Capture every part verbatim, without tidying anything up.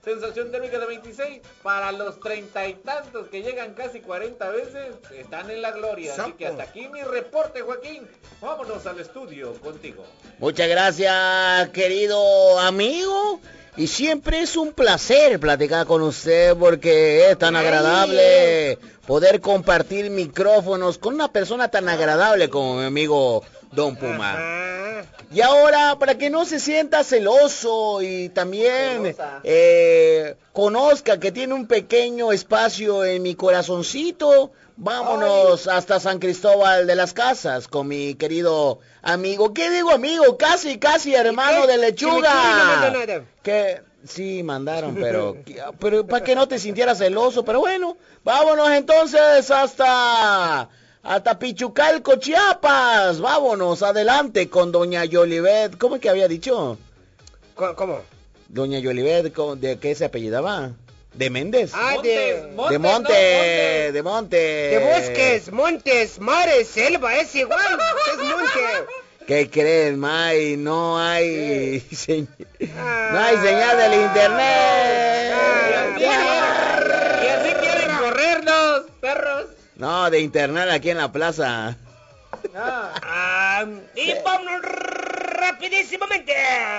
sensación térmica de veintiséis. Para los treinta y tantos que llegan casi cuarenta veces, están en la gloria. Así que hasta aquí mi reporte, Joaquín. Vámonos al estudio contigo. Muchas gracias, querido amigo. Y siempre es un placer platicar con usted porque es tan agradable poder compartir micrófonos con una persona tan agradable como mi amigo Don Puma. Y ahora, para que no se sienta celoso y también eh, conozca que tiene un pequeño espacio en mi corazoncito, vámonos Ay. hasta San Cristóbal de las Casas con mi querido amigo. ¿Qué digo amigo? Casi, casi hermano de lechuga. Que sí mandaron, pero, pero para que no te sintieras celoso. Pero bueno, vámonos entonces hasta... hasta Pichucalco, Chiapas. Vámonos, adelante con doña Yolivet. ¿Cómo es que había dicho? ¿Cómo? Doña Yolivet, ¿de qué se apellidaba? ¿De Méndez? Ah, de... Montes, de Monte, no, de Monte. De bosques, montes, mares, selva, es igual, es monte. ¿Qué crees, May? No hay... Se... Ah, no hay señal del internet. Ah, ah, y así quieren corrernos, perros. No, de internet aquí en la plaza. Ah. Ah, y vámonos rapidísimamente.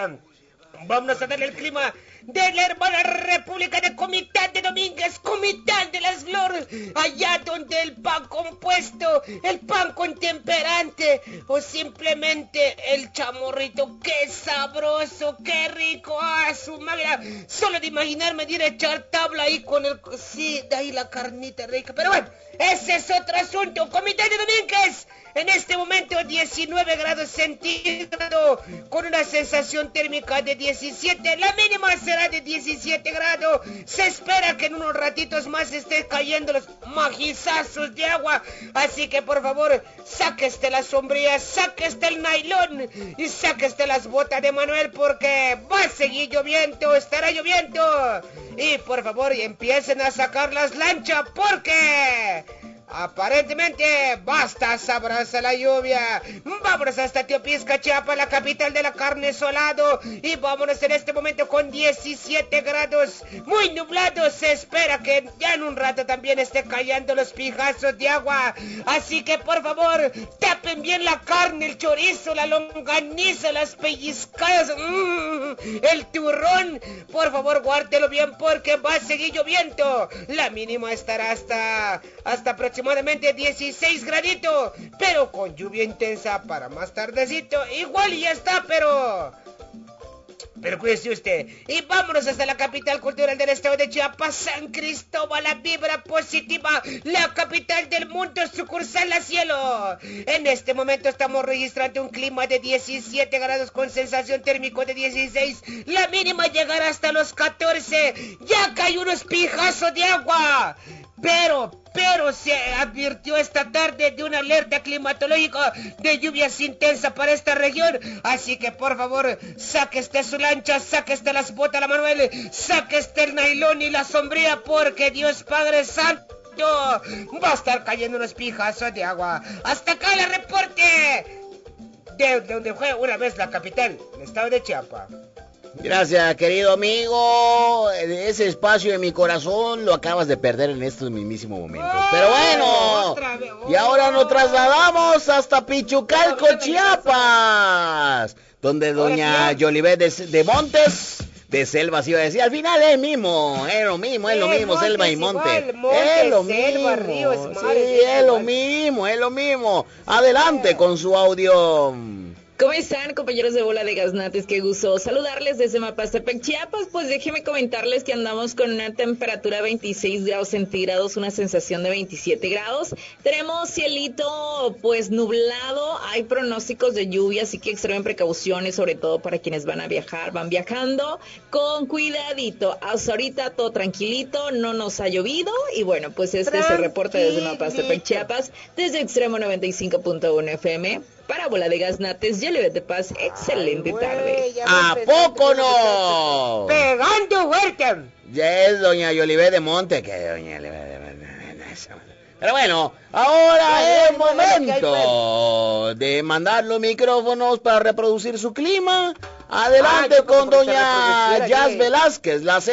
Vámonos a darle el clima de la hermana República de Comitán de Domínguez, Comitán de las Flores, allá donde el pan compuesto, el pan contemperante o simplemente el chamorrito, qué sabroso, qué rico, ah, su magra, solo de imaginarme de ir a echar tabla ahí con el, sí, de ahí la carnita rica, pero bueno, ese es otro asunto. Comitán de Domínguez, en este momento diecinueve grados centígrados, con una sensación térmica de diecisiete, la mínima será de diecisiete grados, se espera que en unos ratitos más estén cayendo los majizazos de agua, así que por favor, sáqueste la sombría, sáqueste el nailón y sáqueste las botas de Manuel porque va a seguir lloviendo, estará lloviendo, y por favor empiecen a sacar las lanchas porque... aparentemente basta sabrosa la lluvia. Vámonos hasta Teopisca, Chiapas, la capital de la carne solado. Y vámonos en este momento con diecisiete grados, muy nublado. Se espera que ya en un rato también esté cayendo los pijazos de agua. Así que por favor, tapen bien la carne, el chorizo, la longaniza, las pellizcadas, mmm, el turrón. Por favor, guárdelo bien porque va a seguir lloviendo. La mínima estará hasta, hasta aproximadamente dieciséis graditos, pero con lluvia intensa para más tardecito, igual y ya está, pero... pero cuídese usted. Y vámonos hasta la capital cultural del estado de Chiapas, San Cristóbal, la vibra positiva, la capital del mundo, sucursal La Cielo. En este momento estamos registrando un clima de diecisiete grados con sensación térmica de dieciséis. La mínima llegará hasta los catorce. Ya cae unos pijazos de agua. Pero, pero se advirtió esta tarde de una alerta climatológica de lluvias intensas para esta región. Así que por favor, saque este su lancha, saque este las botas, la Manuel, saque este el nailón y la sombría, porque Dios Padre Santo va a estar cayendo unos pijazos de agua. Hasta acá el reporte de, de donde fue una vez la capital, el estado de Chiapas. Gracias, querido amigo. Ese espacio de mi corazón lo acabas de perder en estos mismísimos momentos. Pero bueno, y ahora nos trasladamos hasta Pichucalco, Chiapas, donde doña Yolivet de, de Montes, de Selvas iba a decir, al final es mismo, es lo mismo, es lo mismo, Selva y Monte. Es lo mismo, sí, es lo mismo, es lo mismo. Adelante con su audio. ¿Cómo están, compañeros de Bola de Gaznates? Qué gusto saludarles desde Mapastepec, Chiapas. Pues déjenme comentarles que andamos con una temperatura de veintiséis grados centígrados, una sensación de veintisiete grados. Tenemos cielito pues nublado, hay pronósticos de lluvia, así que extremen precauciones, sobre todo para quienes van a viajar, van viajando con cuidadito. Hasta ahorita todo tranquilito, no nos ha llovido y bueno, pues este es el reporte desde Mapastepec, Chiapas, desde Extremo noventa y cinco punto uno F M. Para Bola de Gaznates, Yolivet de Paz, excelente Ay, tarde. ¿A poco no? Pegando fuerte. Ya es doña Yolivet de Monte, que doña Yolivet de Monte. Pero bueno, ahora es momento de mandar los micrófonos para reproducir su clima. Adelante ah, con doña Jazz Velázquez, la